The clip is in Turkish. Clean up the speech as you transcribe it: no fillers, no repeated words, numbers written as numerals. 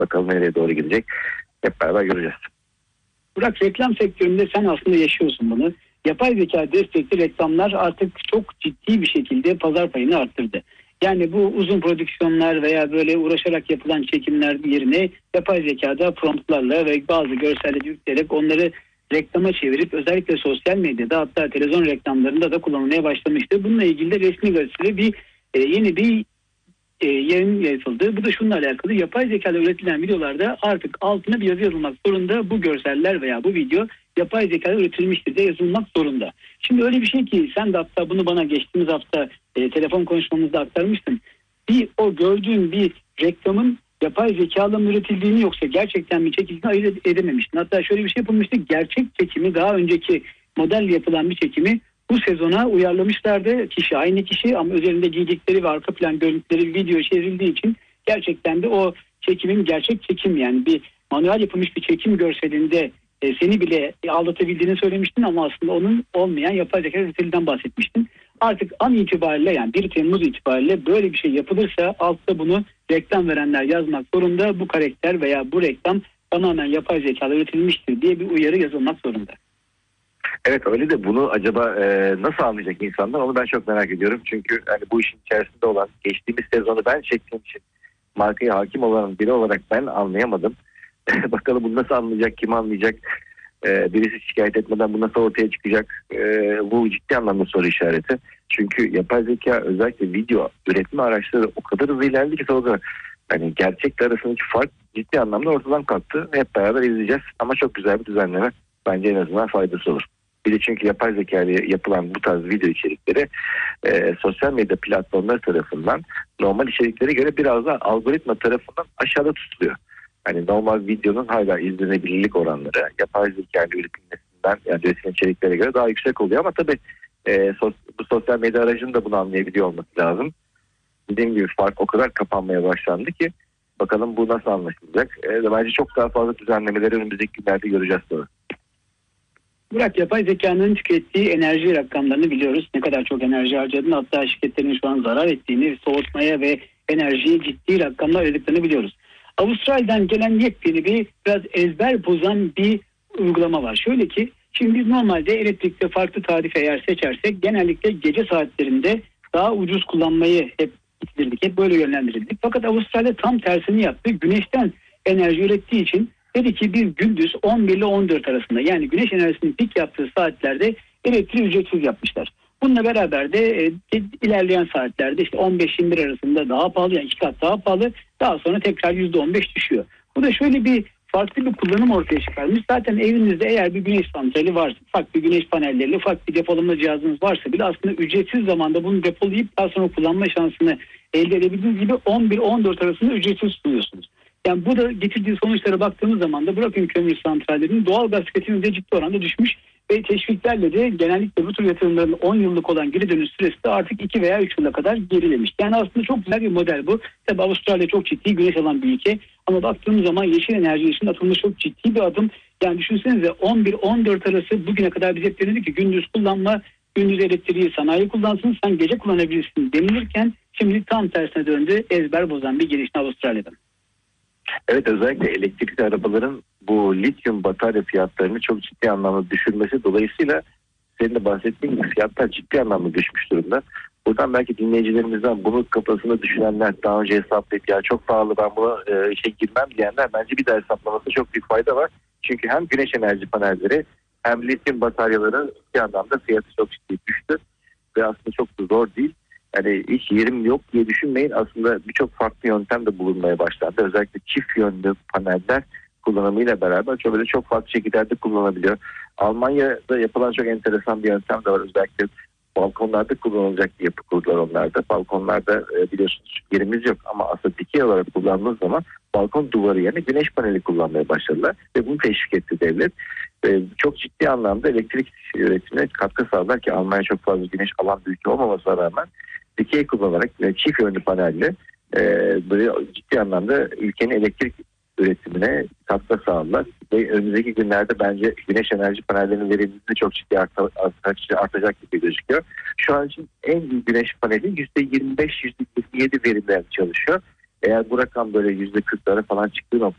Bakalım nereye doğru gidecek. Hep beraber göreceğiz. Burak, reklam sektöründe sen aslında yaşıyorsun bunu. Yapay zeka destekli reklamlar artık çok ciddi bir şekilde pazar payını arttırdı. Yani bu uzun prodüksiyonlar veya böyle uğraşarak yapılan çekimler yerine yapay zekada promptlarla ve bazı görselleri yükleyerek onları reklama çevirip özellikle sosyal medyada, hatta televizyon reklamlarında da kullanılmaya başlamıştı. Bununla ilgili de resmi gazetede yeni bir yayın yapıldı. Bu da şununla alakalı: yapay zekayla üretilen videolarda artık altına bir yazı yazılmak zorunda. Bu görseller veya bu video yapay zekayla üretilmiştir diye yazılmak zorunda. Şimdi öyle bir şey ki sen de hatta bunu bana geçtiğimiz hafta telefon konuşmamızda aktarmıştın. O gördüğün bir reklamın yapay zekalı mı üretildiğini yoksa gerçekten mi çekildiğini ayırt edememiştin. Hatta şöyle bir şey yapılmıştı: gerçek çekimi, daha önceki model yapılan bir çekimi bu sezona uyarlamışlardı. Kişi aynı kişi ama üzerinde giydikleri ve arka plan görüntüleri video çevrildiği için gerçekten de o çekimin gerçek çekim, yani bir manuel yapılmış bir çekim görselinde seni bile aldatabildiğini söylemiştin ama aslında onun olmayan yapay zeka üretiminden bahsetmiştin. Artık an itibariyle, yani 1 Temmuz itibariyle böyle bir şey yapılırsa altta bunu reklam verenler yazmak zorunda. Bu karakter veya bu reklam tamamen yapay zekalı üretilmiştir diye bir uyarı yazılmak zorunda. Evet, öyle de bunu acaba nasıl anlayacak insanlar, onu ben çok merak ediyorum. Çünkü hani bu işin içerisinde olan, geçtiğimiz sezonu ben çektiğim için markaya hakim olan biri olarak ben anlayamadım. Bakalım bunu nasıl anlayacak, kim anlayacak, birisi şikayet etmeden bu nasıl ortaya çıkacak, bu ciddi anlamda soru işareti. Çünkü yapay zeka, özellikle video üretme araçları o kadar hızlı ilerledi ki sonra hani gerçekle arasındaki fark ciddi anlamda ortadan kalktı. Hep beraber izleyeceğiz ama çok güzel bir düzenleme, bence en azından faydası olur. Bir de çünkü yapay zeka ile yapılan bu tarz video içerikleri sosyal medya platformları tarafından normal içeriklere göre biraz daha algoritma tarafından aşağıda tutuluyor. Hani normal videonun hala izlenebilirlik oranları yapay zeka ile üretilmesinden, yani üretilen içeriklere göre daha yüksek oluyor ama tabii bu sosyal medya aracının da bunu anlayabiliyor olması lazım. Dediğim gibi fark o kadar kapanmaya başlandı ki bakalım bu nasıl anlaşılacak. Bence çok daha fazla düzenlemeleri önümüzdeki günlerde göreceğiz sonra. Burak, yapay zekanın tükettiği enerji rakamlarını biliyoruz. Ne kadar çok enerji harcadığını, hatta şirketlerin şu an zarar ettiğini, soğutmaya ve enerjiye ciddi rakamlar ödediklerini biliyoruz. Avustralya'dan gelen yepyeni biraz ezber bozan bir uygulama var. Şöyle ki, şimdi biz normalde elektrikte farklı tarife eğer seçersek genellikle gece saatlerinde daha ucuz kullanmayı hep itilirdik, hep böyle yönlendirildik. Fakat Avustralya tam tersini yaptı. Güneşten enerji ürettiği için dedi ki biz gündüz 11 ile 14 arasında, yani güneş enerjisinin pik yaptığı saatlerde elektriği ücretsiz yapmışlar. Bununla beraber de ilerleyen saatlerde işte 15-21 arasında daha pahalı, yani 2 kat daha pahalı, daha sonra tekrar %15 düşüyor. Bu da şöyle bir farklı bir kullanım ortaya çıkarmış. Zaten evinizde eğer bir güneş santrali varsa, ufak bir güneş panelleri, ufak bir depolama cihazınız varsa bile aslında ücretsiz zamanda bunu depolayıp daha sonra kullanma şansını elde edebildiğiniz gibi 11-14 arasında ücretsiz sunuyorsunuz. Yani bu da getirdiği sonuçlara baktığımız zaman da bırakın kömür santrallerinin, doğal gaz tüketimi de ciddi oranda düşmüş ve teşviklerle de genellikle bu tür yatırımların 10 yıllık olan geri dönüş süresi de artık 2 veya 3 yıla kadar gerilemiş. Yani aslında çok güzel bir model bu. Tabii Avustralya çok ciddi güneş alan bir ülke ama baktığımız zaman yeşil enerji için atılmış çok ciddi bir adım. Yani düşünsenize 11-14 arası bugüne kadar biz hep dedik ki gündüz kullanma, gündüz elektriği sanayi kullansın, sen gece kullanabilirsin denilirken şimdi tam tersine döndü, ezber bozan bir gelişme Avustralya'dan. Evet, özellikle elektrikli arabaların bu lityum batarya fiyatlarını çok ciddi anlamda düşürmesi dolayısıyla senin de bahsettiğin gibi fiyatlar ciddi anlamda düşmüş durumda. Buradan belki dinleyicilerimizden bunu kafasında düşünenler, daha önce hesaplayıp ya çok pahalı ben buna işe girmem diyenler, bence bir daha hesaplaması çok büyük fayda var. Çünkü hem güneş enerji panelleri hem lityum bataryaların ciddi anlamda fiyatı çok ciddi düştü ve aslında çok da zor değil. Yani hiç yerim yok diye düşünmeyin. Aslında birçok farklı yöntem de bulunmaya başlandı. Özellikle çift yönlü paneller kullanımıyla beraber çok farklı şekillerde kullanılabiliyor. Almanya'da yapılan çok enteresan bir yöntem de var. Özellikle balkonlarda kullanılacak bir yapı kurdular onlarda. Balkonlarda biliyorsunuz yerimiz yok ama aslında dikey olarak kullandığınız zaman balkon duvarı yerine güneş paneli kullanmaya başladılar. Ve bunu teşvik etti devlet. Çok ciddi anlamda elektrik üretimine katkı sağlar ki Almanya çok fazla güneş alan bir ülke olmamasına rağmen dikey kullanarak çift yönlü panelle böyle ciddi anlamda ülkenin elektrik üretimine katkı sağlar. Ve önümüzdeki günlerde bence güneş enerji panellerinin verimliliği de çok ciddi artacak gibi gözüküyor. Şu an için en büyük güneş paneli %25-%27 verimle çalışıyor. Eğer bu rakam böyle %40'lara falan çıktığı